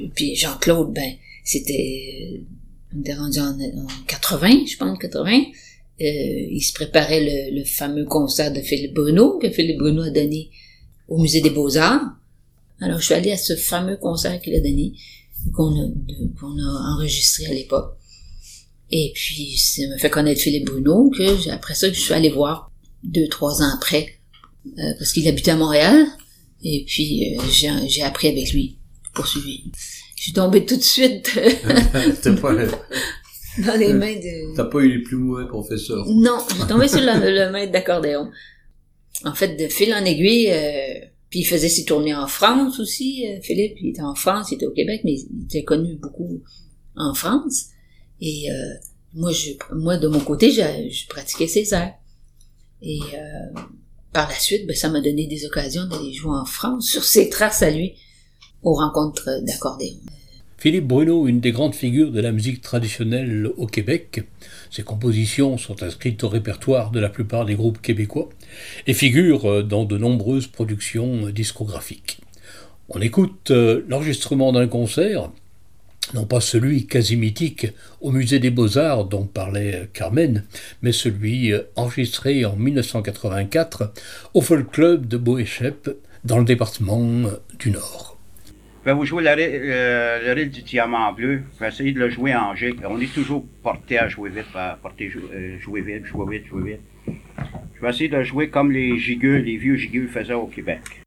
Puis Jean-Claude, on était rendu en 80, je pense, 80. Il se préparait le fameux concert de Philippe Bruno, que Philippe Bruno a donné au Musée des Beaux-Arts. Alors, je suis allée à ce fameux concert qu'il a donné, qu'on a enregistré à l'époque. Et puis, ça m'a fait connaître Philippe Bruno, après ça, je suis allée voir 2-3 ans après, parce qu'il habitait à Montréal. Et puis, j'ai appris avec lui, poursuivi. Je suis tombée tout de suite dans les mains de... T'as pas eu les plus mauvais professeurs. Non, j'ai tombé sur le maître d'accordéon. En fait, de fil en aiguille, puis il faisait ses tournées en France aussi, Philippe. Il était en France, il était au Québec, mais il était connu beaucoup en France. Et moi, de mon côté, je pratiquais ses airs. Et par la suite, ça m'a donné des occasions d'aller jouer en France, sur ses traces à lui, aux rencontres d'accordéon. Philippe Bruno, une des grandes figures de la musique traditionnelle au Québec. Ses compositions sont inscrites au répertoire de la plupart des groupes québécois et figurent dans de nombreuses productions discographiques. On écoute l'enregistrement d'un concert, non pas celui quasi mythique au Musée des Beaux-Arts dont parlait Carmen, mais celui enregistré en 1984 au Folk Club de Boéchep, dans le département du Nord. Je vais vous jouer le ril du diamant bleu. Je vais essayer de le jouer en G. On est toujours porté à jouer vite, jouer vite. Je vais essayer de le jouer comme les vieux gigueux faisaient au Québec.